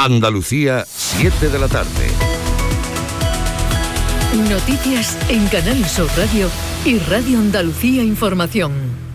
Andalucía, 7 de la tarde. Noticias en Canal Sur Radio y Radio Andalucía Información.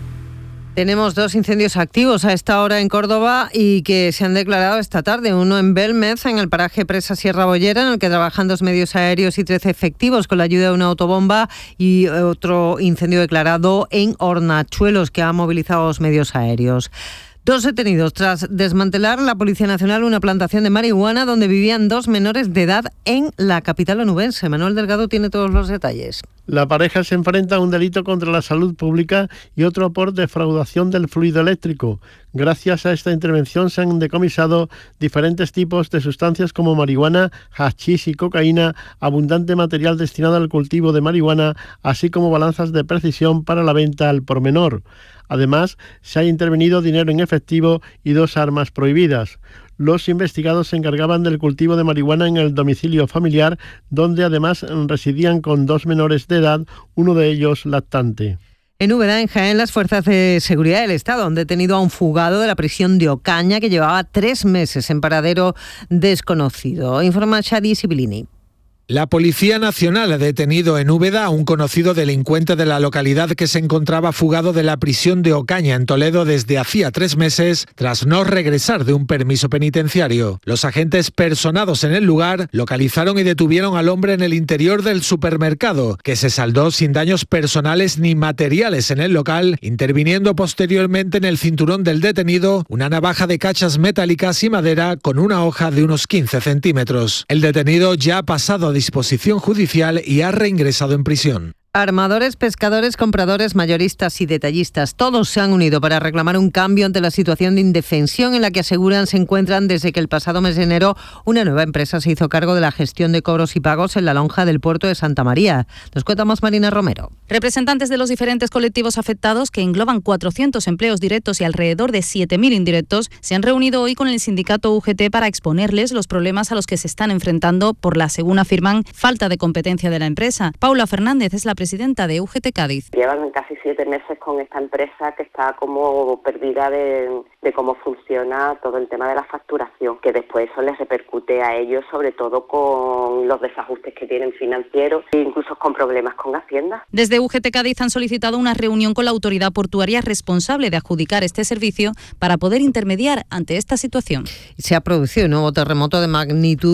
Tenemos 2 incendios activos a esta hora en Córdoba y que se han declarado esta tarde. Uno en Belmez, en el paraje Presa Sierra Bollera, en el que trabajan 2 medios aéreos y 13 efectivos con la ayuda de una autobomba, y otro incendio declarado en Hornachuelos, que ha movilizado 2 medios aéreos. 2 detenidos tras desmantelar la Policía Nacional una plantación de marihuana donde vivían 2 menores de edad en la capital onubense. Manuel Delgado tiene todos los detalles. La pareja se enfrenta a un delito contra la salud pública y otro por defraudación del fluido eléctrico. Gracias a esta intervención se han decomisado diferentes tipos de sustancias como marihuana, hachís y cocaína, abundante material destinado al cultivo de marihuana, así como balanzas de precisión para la venta al por menor. Además, se ha intervenido dinero en efectivo y 2 armas prohibidas. Los investigados se encargaban del cultivo de marihuana en el domicilio familiar, donde además residían con 2 menores de edad, uno de ellos lactante. En Úbeda, en Jaén, las fuerzas de seguridad del Estado han detenido a un fugado de la prisión de Ocaña que llevaba 3 meses en paradero desconocido. Informa Shadi Sibilini. La Policía Nacional ha detenido en Úbeda a un conocido delincuente de la localidad que se encontraba fugado de la prisión de Ocaña en Toledo desde hacía 3 meses tras no regresar de un permiso penitenciario. Los agentes personados en el lugar localizaron y detuvieron al hombre en el interior del supermercado, que se saldó sin daños personales ni materiales en el local, interviniendo posteriormente en el cinturón del detenido una navaja de cachas metálicas y madera con una hoja de unos 15 centímetros. El detenido ya ha pasado a disposición judicial y ha reingresado en prisión. Armadores, pescadores, compradores, mayoristas y detallistas, todos se han unido para reclamar un cambio ante la situación de indefensión en la que aseguran se encuentran desde que el pasado mes de enero una nueva empresa se hizo cargo de la gestión de cobros y pagos en la lonja del puerto de Santa María. Nos cuenta más Marina Romero. Representantes de los diferentes colectivos afectados, que engloban 400 empleos directos y alrededor de 7.000 indirectos, se han reunido hoy con el sindicato UGT para exponerles los problemas a los que se están enfrentando por la, según afirman, falta de competencia de la empresa. Paula Fernández es la presidenta de UGT Cádiz. Llevan casi 7 meses con esta empresa que está como perdida de cómo funciona todo el tema de la facturación, que después eso les repercute a ellos, sobre todo con los desajustes que tienen financieros e incluso con problemas con Hacienda. Desde UGT Cádiz han solicitado una reunión con la autoridad portuaria responsable de adjudicar este servicio para poder intermediar ante esta situación. Se ha producido un nuevo terremoto de magnitud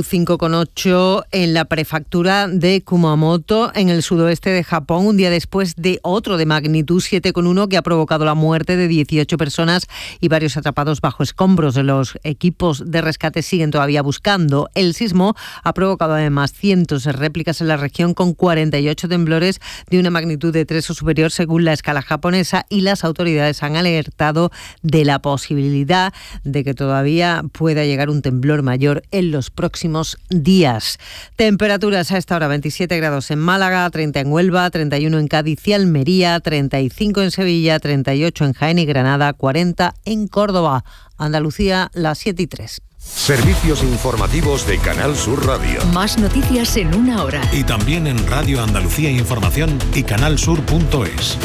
5,8 en la prefectura de Kumamoto, en el sudoeste de Japón, un día después de otro de magnitud 7,1 que ha provocado la muerte de 18 personas y varios atrapados bajo escombros. Los equipos de rescate siguen todavía buscando. El sismo ha provocado además cientos de réplicas en la región, con 48 temblores de una magnitud de 3 o superior según la escala japonesa, y las autoridades han alertado de la posibilidad de que todavía pueda llegar un temblor mayor en los próximos días. Temperaturas a esta hora: 27 grados en Málaga, 30 en Huelva, 31 en Cádiz y Almería, 35 en Sevilla, 38 en Jaén y Granada, 40 en Córdoba. Andalucía, las 7:03. Servicios informativos de Canal Sur Radio. Más noticias en 1 hora. Y también en Radio Andalucía Información y canalsur.es.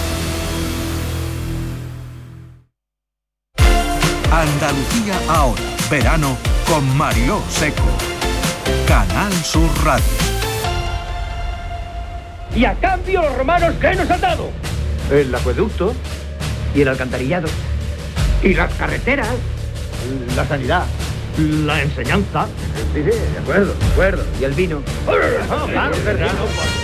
Andalucía ahora. Verano con Mariló Seco. Canal Sur Radio. Y a cambio los romanos, ¿qué nos han dado? El acueducto y el alcantarillado. Y las carreteras. La sanidad. La enseñanza. Sí, de acuerdo. Y el vino. Claro, es verdad.